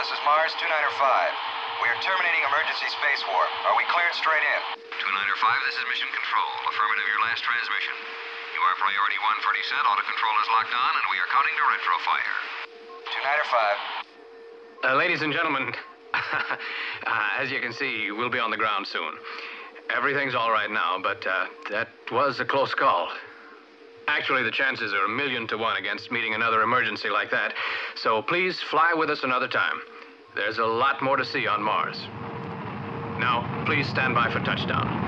this is Mars 295. We are terminating emergency space warp. Are we cleared straight in? 295, this is Mission Control. Affirmative, your last transmission. You are priority 1 for descent. Auto control is locked on, and we are counting to retrofire. 295. Ladies and gentlemen, as you can see, we'll be on the ground soon. Everything's all right now, but that was a close call. Actually, the chances are 1,000,000 to 1 against meeting another emergency like that. So please fly with us another time. There's a lot more to see on Mars. Now, please stand by for touchdown.